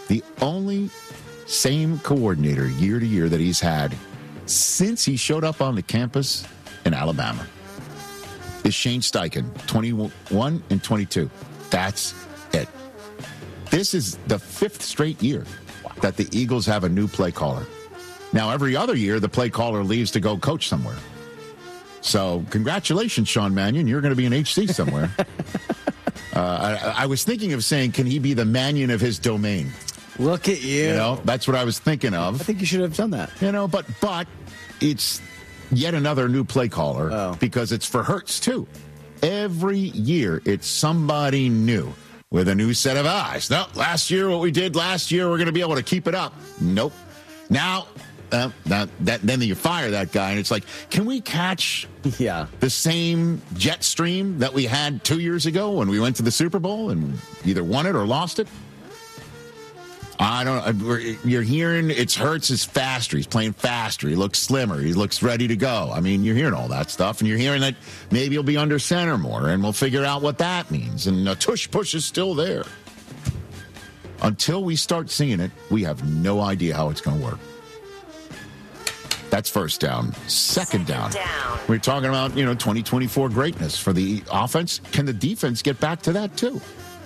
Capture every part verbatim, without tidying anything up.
The only same coordinator year to year that he's had since he showed up on the campus in Alabama is Shane Steichen, twenty-one and twenty-two. That's it. This is the fifth straight year that the Eagles have a new play caller. Now, every other year, the play caller leaves to go coach somewhere. So, congratulations, Sean Mannion. You're going to be an H C somewhere. uh, I, I was thinking of saying, can he be the Mannion of his domain? Look at you. You know, that's what I was thinking of. I think you should have done that. You know, but but it's yet another new play caller oh. because it's for Hurts, too. Every year, it's somebody new with a new set of eyes. No, last year, what we did last year, we're going to be able to keep it up. Nope. Now, uh, that, that, then you fire that guy, and it's like, can we catch yeah. the same jet stream that we had two years ago when we went to the Super Bowl and either won it or lost it? I don't. You're hearing it's Hurts is faster. He's playing faster. He looks slimmer. He looks ready to go. I mean, you're hearing all that stuff, and you're hearing that maybe he'll be under center more, and we'll figure out what that means. And the tush push is still there. Until we start seeing it, we have no idea how it's going to work. That's first down. Second, Second down. down. We're talking about you know twenty twenty-four greatness for the offense. Can the defense get back to that too?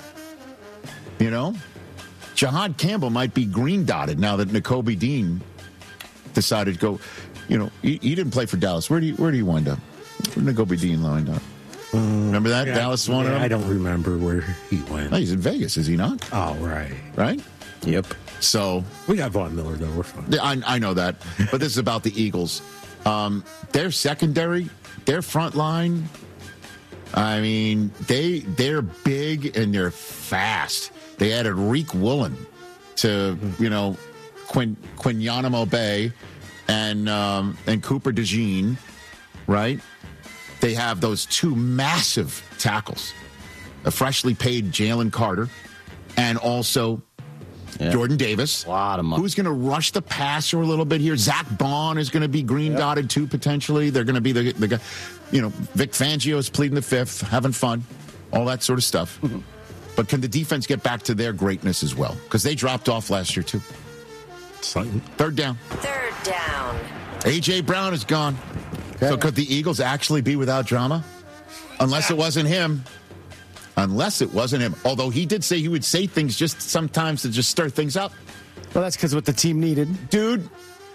You know. Jahad Campbell might be green dotted now that Nakobe Dean decided to go. You know, he, he didn't play for Dallas. Where do you, where do you wind up? Where did Nakobe Dean wind up? Um, remember that? Yeah, Dallas wanted yeah, him? I don't remember where he went. Oh, he's in Vegas, is he not? Oh, right. Right? Yep. So. We got Von Miller, though. We're fine. I, I know that. But this is about the Eagles. Um, their secondary, their front line, I mean, they, they're big and they're fast. They added Reek Woolen to, you know, Quin, Quinyanamo Bay and um, and Cooper DeJean, right? They have those two massive tackles, a freshly paid Jalen Carter and also yeah. Jordan Davis. A lot of money. Who's going to rush the passer a little bit here? Zach Bond is going to be green yep. dotted too, potentially. They're going to be the, the guy, you know, Vic Fangio is pleading the fifth, having fun, all that sort of stuff. But can the defense get back to their greatness as well? Because they dropped off last year, too. Something. Third down. Third down. A J. Brown is gone. Okay. So could the Eagles actually be without drama? Unless it wasn't him. Unless it wasn't him. Although he did say he would say things just sometimes to just stir things up. Well, that's because what the team needed. Dude,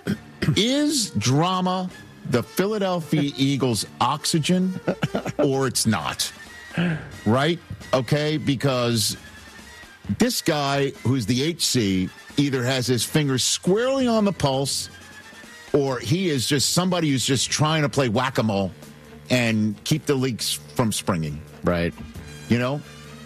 is drama the Philadelphia Eagles' oxygen or it's not? Right? Okay, because this guy who's the H C either has his fingers squarely on the pulse or he is just somebody who's just trying to play whack-a-mole and keep the leaks from springing. Right. You know?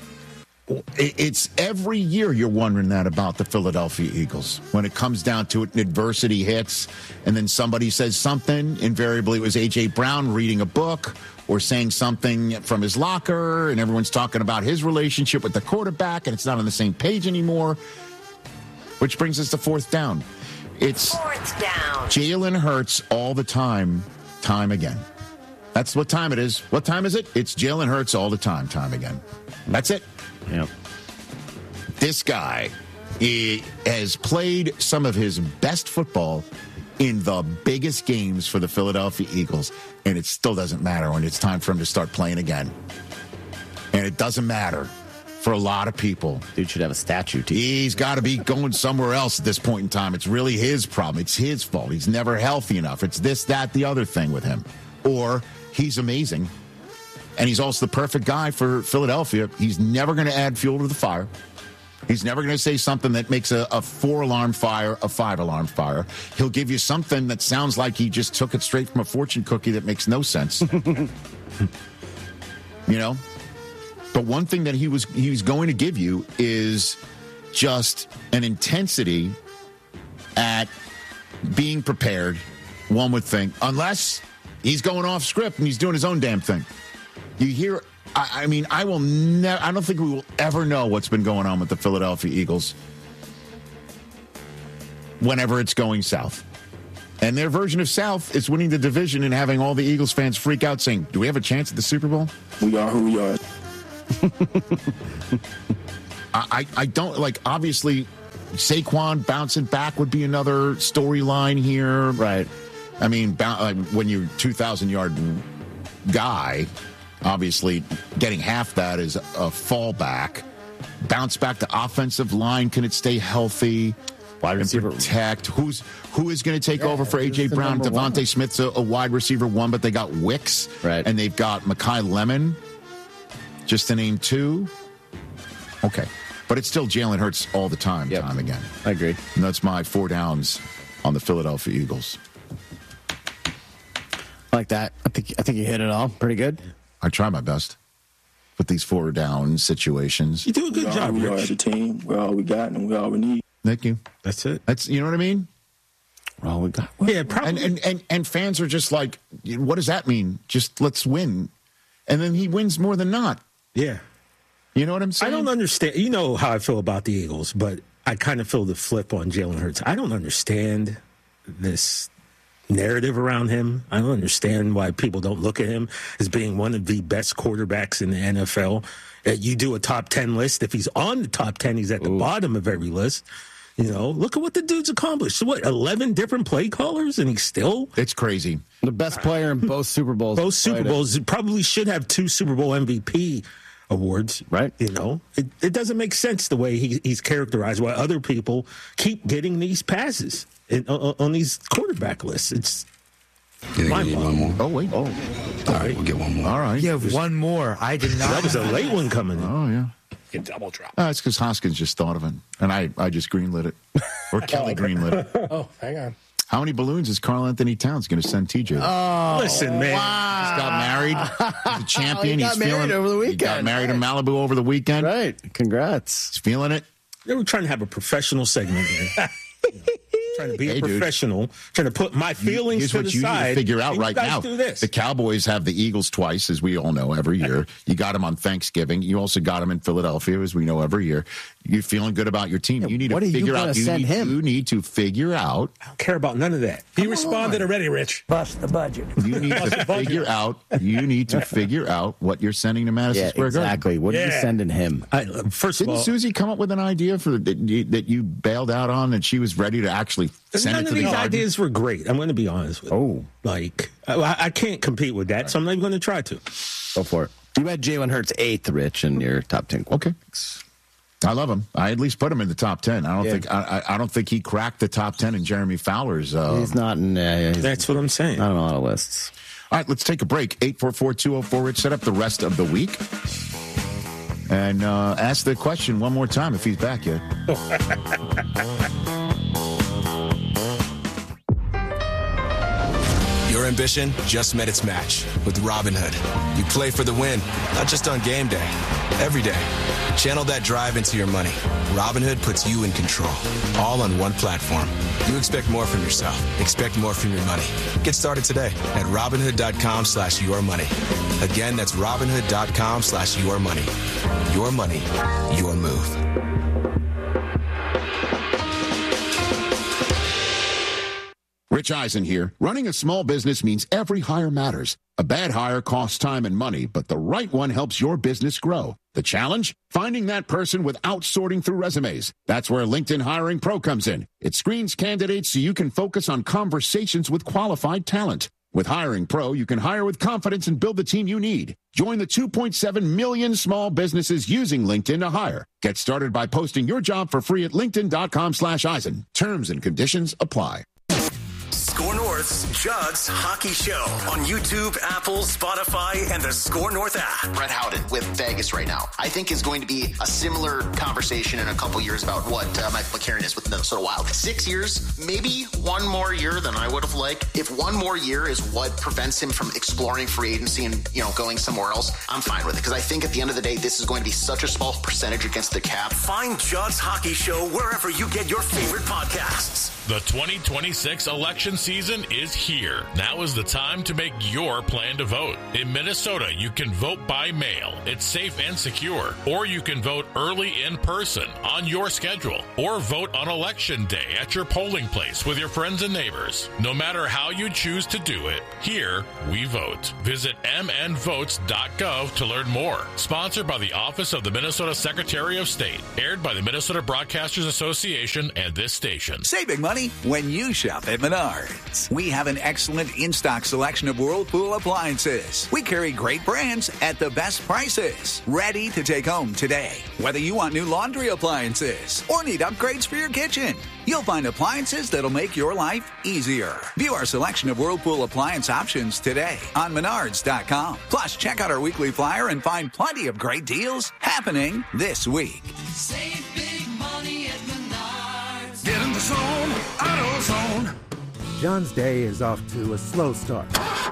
It's every year you're wondering that about the Philadelphia Eagles. When it comes down to it and adversity hits and then somebody says something, invariably it was A J. Brown reading a book or saying something from his locker, and everyone's talking about his relationship with the quarterback, and it's not on the same page anymore. Which brings us to fourth down. It's fourth down. Jalen Hurts all the time, time again. That's what time it is. What time is it? It's Jalen Hurts all the time, time again. That's it. Yep. This guy he has played some of his best football in the biggest games for the Philadelphia Eagles, and it still doesn't matter when it's time for him to start playing again. And it doesn't matter for a lot of people. Dude should have a statue, too. He's got to be going somewhere else at this point in time. It's really his problem. It's his fault. He's never healthy enough. It's this, that, the other thing with him. Or he's amazing, and he's also the perfect guy for Philadelphia. He's never going to add fuel to the fire. He's never going to say something that makes a, a four-alarm fire a five-alarm fire. He'll give you something that sounds like he just took it straight from a fortune cookie that makes no sense. You know? But one thing that he was he was going to give you is just an intensity at being prepared, one would think, unless he's going off script and he's doing his own damn thing. You hear... I, I mean, I will never, I don't think we will ever know what's been going on with the Philadelphia Eagles whenever it's going south. And their version of south is winning the division and having all the Eagles fans freak out saying, do we have a chance at the Super Bowl? We are who we are. I, I don't, like, obviously, Saquon bouncing back would be another storyline here. Right. I mean, uh, when you're two thousand yard guy, obviously getting half that is a fallback. Bounce back to offensive line. Can it stay healthy? Wide receiver. Protect. Who's, who is going to take yeah, over for A J. Brown? Devontae Smith's a, a wide receiver one, but they got Wicks. Right. And they've got Mekhi Lemon, just to name two. Okay. But it's still Jalen Hurts all the time, yep. time again. I agree. And that's my four downs on the Philadelphia Eagles. I like that. I think I think you hit it all pretty good. I try my best with these four down situations. You do a good we job, are, we Rich. are the team. We're all we got, and we all we need. Thank you. That's it. That's you know what I mean. Well, we got. Yeah, probably. And, and and and fans are just like, what does that mean? Just let's win, and then he wins more than not. Yeah. You know what I'm saying? I don't understand. You know how I feel about the Eagles, but I kind of feel the flip on Jalen Hurts. I don't understand this narrative around him. I don't understand why people don't look at him as being one of the best quarterbacks in the N F L. Uh, you do a top ten list. If he's on the top ten, he's at the Ooh. bottom of every list. You know, look at what the dude's accomplished. So what, eleven different play callers, and he's still... It's crazy. The best player in both Super Bowls. Both Super Bowls. Probably should have two Super Bowl M V P awards, right? You know, it, it doesn't make sense the way he, he's characterized. Why other people keep getting these passes in, on, on these quarterback lists? It's my one more. Oh wait, oh, all right, we'll get one more. All right, you have one more. I did not. That was a late one coming in. Oh yeah, you double drop. Uh, it's because Hoskins just thought of it, and I I just greenlit it, or Kelly greenlit it. Oh, hang on. How many balloons is Karl Anthony Towns going to send T J? Oh, listen, man. Wow. He's got married. He's a champion. he got He's married feeling over the weekend. He got married in Malibu over the weekend. Right. Congrats. He's feeling it. They were trying to have a professional segment here. You know, trying to be hey, a professional, dude. trying to put my feelings Here's to what the you side. need to figure out right now. Do this. The Cowboys have the Eagles twice, as we all know, every year. You got them on Thanksgiving. You also got them in Philadelphia, as we know, every year. You're feeling good about your team. Yeah, you need what to are figure you out. You send need, him? you need to figure out. I don't care about none of that. He Come responded on. already, Rich. Bust the budget. You need to figure out. You need to figure out what you're sending to Madison Yeah, Square Garden. exactly. What are you Yeah. sending him? I, first of Didn't all, Susie come up with an idea for that you, that you bailed out on, and she was ready to actually send none it of to the these garden? ideas were great. I'm going to be honest with you. Oh. Like, I, I can't compete with that, so I'm not even going to try to. Go for it. You had Jalen Hurts eighth, Rich, in your top ten. Okay. I love him. I at least put him in the top ten. I don't Yeah. think I, I don't think he cracked the top ten in Jeremy Fowler's. Uh, He's not in. Uh, he's That's what I'm saying. not on a lot of lists. All right, let's take a break. eight four four, two oh four, Rich. Set up the rest of the week. And uh, ask the question one more time if he's back yet. Your ambition just met its match with Robinhood. You play for the win, not just on game day, every day. Channel that drive into your money. Robinhood puts you in control, all on one platform. You expect more from yourself. Expect more from your money. Get started today at Robinhood.com slash your money. Again, that's Robinhood.com slash your money. Your money, your move. Rich Eisen here. Running a small business means every hire matters. A bad hire costs time and money, but the right one helps your business grow. The challenge? Finding that person without sorting through resumes. That's where LinkedIn Hiring Pro comes in. It screens candidates so you can focus on conversations with qualified talent. With Hiring Pro, you can hire with confidence and build the team you need. Join the two point seven million small businesses using LinkedIn to hire. Get started by posting your job for free at linkedin.com slash Eisen. Terms and conditions apply. Score North's Judd's Hockey Show on YouTube, Apple, Spotify, and the Score North app. Brett Howden with Vegas right now, I think is going to be a similar conversation in a couple years about what uh, Michael McCarron is with the Minnesota Wild. Six years, maybe one more year than I would have liked. If one more year is what prevents him from exploring free agency and, you know, going somewhere else, I'm fine with it. Because I think at the end of the day, this is going to be such a small percentage against the cap. Find Judd's Hockey Show wherever you get your favorite podcasts. The twenty twenty-six election season is here. Now is the time to make your plan to vote. In Minnesota, you can vote by mail. It's safe and secure. Or you can vote early in person on your schedule. Or vote on election day at your polling place with your friends and neighbors. No matter how you choose to do it, here we vote. Visit m n votes dot gov to learn more. Sponsored by the Office of the Minnesota Secretary of State. Aired by the Minnesota Broadcasters Association and this station. Saving money when you shop at Menards. We have an excellent in-stock selection of Whirlpool appliances. We carry great brands at the best prices. Ready to take home today. Whether you want new laundry appliances or need upgrades for your kitchen, you'll find appliances that'll make your life easier. View our selection of Whirlpool appliance options today on Menards dot com. Plus, check out our weekly flyer and find plenty of great deals happening this week. Save big money at Menards. Get in the zone, AutoZone. John's day is off to a slow start.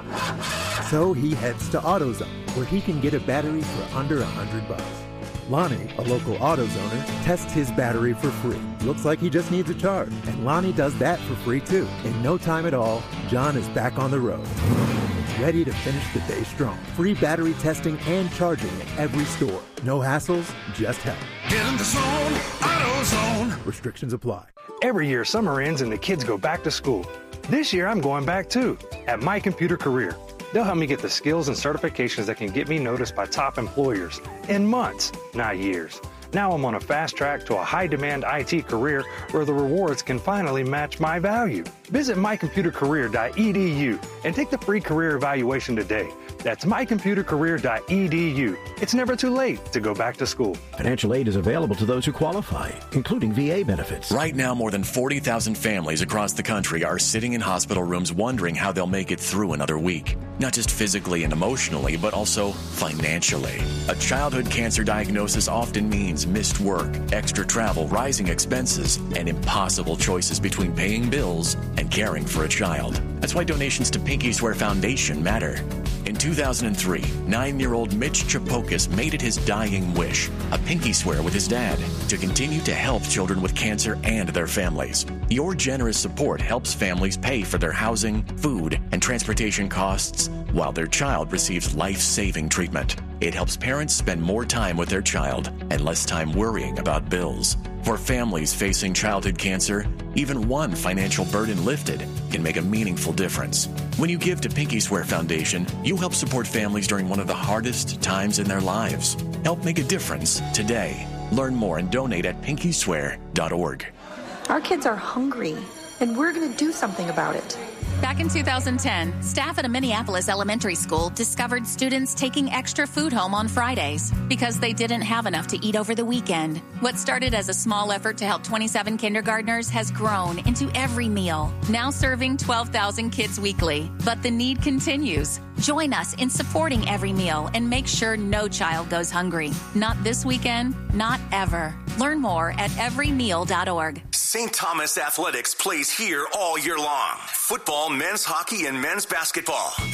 So he heads to AutoZone, where he can get a battery for under a hundred bucks. Lonnie, a local AutoZoner, tests his battery for free. Looks like he just needs a charge. And Lonnie does that for free too. In no time at all, John is back on the road. Ready to finish the day strong. Free battery testing and charging at every store. No hassles, just help. Get in the zone, AutoZone. Restrictions apply. Every year, summer ends and the kids go back to school. This year, I'm going back too, at My Computer Career. They'll help me get the skills and certifications that can get me noticed by top employers in months, not years. Now I'm on a fast track to a high-demand I T career where the rewards can finally match my value. Visit my computer career dot e d u and take the free career evaluation today. That's my computer career dot e d u. It's never too late to go back to school. Financial aid is available to those who qualify, including V A benefits. Right now, more than forty thousand families across the country are sitting in hospital rooms wondering how they'll make it through another week. Not just physically and emotionally, but also financially. A childhood cancer diagnosis often means missed work, extra travel, rising expenses, and impossible choices between paying bills and caring for a child. That's why donations to Pinky Swear Foundation matter. In two thousand three, nine-year-old Mitch Chapokas made it his dying wish, a pinky swear with his dad, to continue to help children with cancer and their families. Your generous support helps families pay for their housing, food, and transportation costs while their child receives life-saving treatment. It helps parents spend more time with their child and less time worrying about bills. For families facing childhood cancer, even one financial burden lifted can make a meaningful difference. When you give to Pinky Swear Foundation, you help support families during one of the hardest times in their lives. Help make a difference today. Learn more and donate at pinky swear dot org. Our kids are hungry, and we're going to do something about it. Back in two thousand ten, staff at a Minneapolis elementary school discovered students taking extra food home on Fridays because they didn't have enough to eat over the weekend. What started as a small effort to help twenty-seven kindergartners has grown into every meal, now serving twelve thousand kids weekly. But the need continues. Join us in supporting Every Meal and make sure no child goes hungry. Not this weekend, not ever. Learn more at every meal dot org. Saint Thomas Athletics plays here all year long. Football, men's hockey, and men's basketball.